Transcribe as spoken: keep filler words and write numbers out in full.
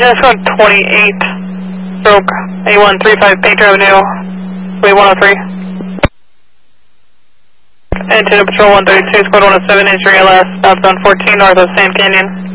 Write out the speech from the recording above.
Antenna squad twenty-eight, stroke A one thirty-five Painter Avenue, Way one oh three. Antenna Patrol one thirty-two, squad one oh seven, entering L S, southbound fourteen north of Sand Canyon.